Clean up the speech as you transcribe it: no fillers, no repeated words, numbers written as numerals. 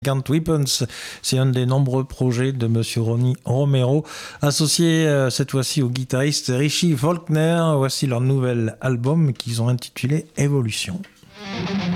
Can't Weapons, c'est un des nombreux projets de Monsieur Ronnie Romero, associé cette fois-ci au guitariste Richie Faulkner. Voici leur nouvel album qu'ils ont intitulé Evolution.